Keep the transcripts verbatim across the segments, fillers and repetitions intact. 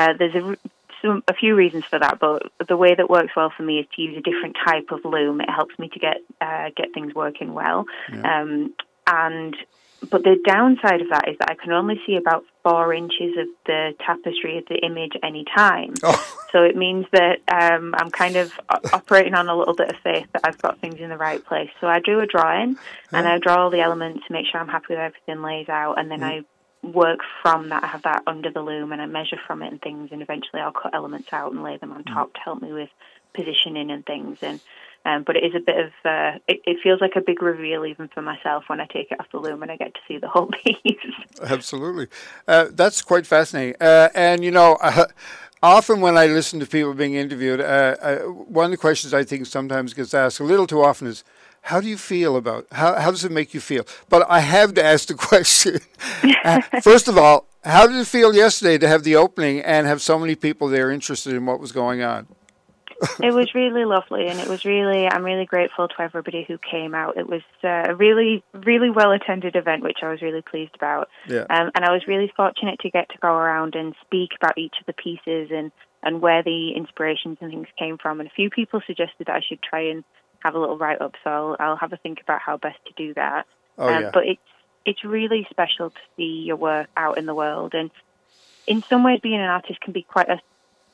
Uh, there's a, some, a few reasons for that, but the way that works well for me is to use a different type of loom. It helps me to get uh, get things working well. Yeah. Um, and but the downside of that is that I can only see about four inches of the tapestry of the image at any time. Oh. So it means that um, I'm kind of operating on a little bit of faith that I've got things in the right place. So I do a drawing, Huh? and I draw all the elements to make sure I'm happy with everything lays out, and then Mm. I work from that. I have that under the loom, and I measure from it and things, and eventually I'll cut elements out and lay them on top to help me with positioning and things. And um, but it is a bit of uh, it, it feels like a big reveal even for myself when I take it off the loom and I get to see the whole piece. Absolutely. Uh, that's quite fascinating. Uh, and, you know, uh, often when I listen to people being interviewed, uh, uh, one of the questions I think sometimes gets asked a little too often is, how do you feel about, how, how does it make you feel? But I have to ask the question. uh, first of all, how did it feel yesterday to have the opening and have so many people there interested in what was going on? It was really lovely, and it was really, I'm really grateful to everybody who came out. It was uh, a really, really well-attended event, which I was really pleased about. Yeah. Um, and I was really fortunate to get to go around and speak about each of the pieces and, and where the inspirations and things came from. And a few people suggested that I should try and have a little write-up, so I'll, I'll have a think about how best to do that. Oh, um, yeah. But it's, it's really special to see your work out in the world. And in some ways, being an artist can be quite a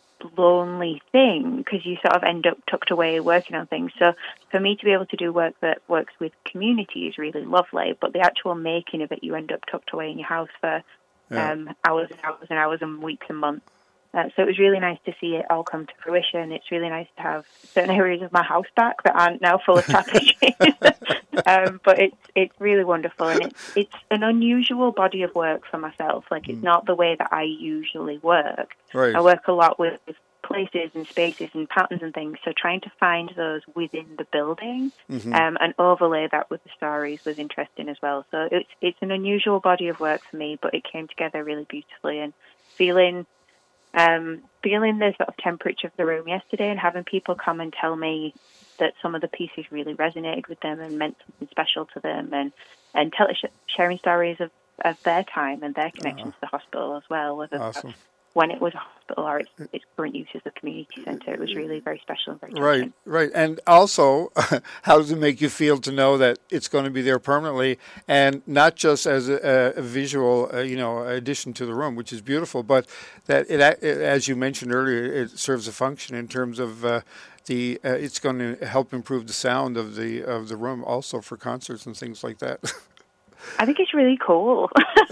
lonely thing because you sort of end up tucked away working on things. So for me to be able to do work that works with community is really lovely, but the actual making of it, you end up tucked away in your house for Yeah. um, hours and hours and hours and weeks and months. Uh, so it was really nice to see it all come to fruition. It's really nice to have certain areas of my house back that aren't now full of tapestries. um, but it's it's really wonderful, and it's it's an unusual body of work for myself. Like it's Mm. not the way that I usually work. Right. I work a lot with places and spaces and patterns and things, so trying to find those within the building Mhm. um, and overlay that with the stories was interesting as well. So it's it's an unusual body of work for me, but it came together really beautifully. And feeling um, feeling the sort of temperature of the room yesterday and having people come and tell me that some of the pieces really resonated with them and meant something special to them, and and tell, sharing stories of, of their time and their connections Uh-huh. to the hospital as well, whether Awesome. that's when it was a hospital or its, its current use as a community centre. It was really very special and very touching. Right, right. And also, how does it make you feel to know that it's going to be there permanently and not just as a, a visual, uh, you know, addition to the room, which is beautiful, but that it, it as you mentioned earlier, it serves a function in terms of uh, the, uh, it's going to help improve the sound of the of the room also for concerts and things like that. I think it's really cool.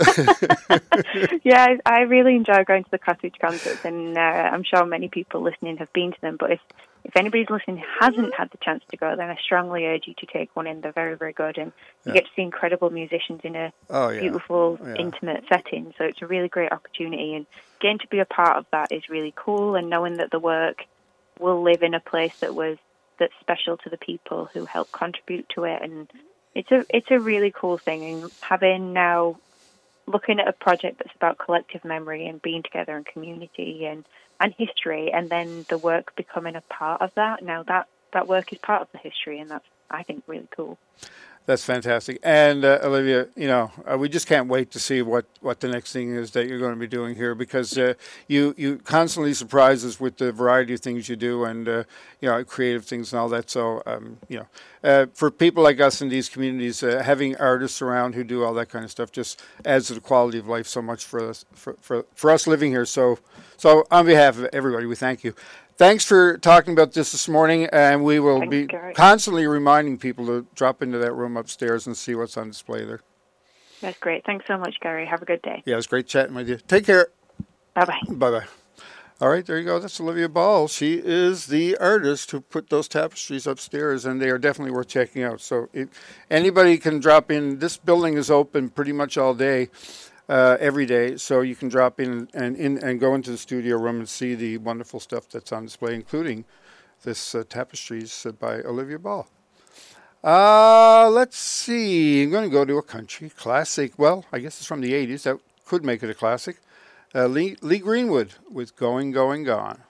yeah, I, I really enjoy going to the Cottage concerts, and uh, I'm sure many people listening have been to them. But if, if anybody's listening who hasn't had the chance to go, then I strongly urge you to take one in. They're very, very good, and you Yeah. get to see incredible musicians in a Oh, yeah. beautiful, Yeah. intimate setting. So it's a really great opportunity, and getting to be a part of that is really cool, and knowing that the work will live in a place that was that's special to the people who helped contribute to it. And It's a it's a really cool thing, and having now looking at a project that's about collective memory and being together and community and, and history, and then the work becoming a part of that. Now that, that work is part of the history, and that's, I think, really cool. That's fantastic. And uh, Olivia, you know, uh, we just can't wait to see what, what the next thing is that you're going to be doing here, because uh, you you constantly surprise us with the variety of things you do, and uh, you know, creative things and all that. So um, you know, uh, for people like us in these communities, uh, having artists around who do all that kind of stuff just adds to the quality of life so much for us for for, for us living here. So so on behalf of everybody, we thank you. Thanks for talking about this this morning, and we will Thanks, be Gary. constantly reminding people to drop into that room upstairs and see what's on display there. That's great. Thanks so much, Gary. Have a good day. Yeah, it was great chatting with you. Take care. Bye-bye. Bye-bye. All right, there you go. That's Olivia Ball. She is the artist who put those tapestries upstairs, and they are definitely worth checking out. So it, anybody can drop in. This building is open pretty much all day. Uh, every day, so you can drop in and in and go into the studio room and see the wonderful stuff that's on display, including this uh, tapestries uh, by Olivia Ball. Uh, let's see. I'm going to go to a country classic. Well, I guess it's from the eighties. That could make it a classic. Uh, Lee, Lee Greenwood with "Going, Going, Gone."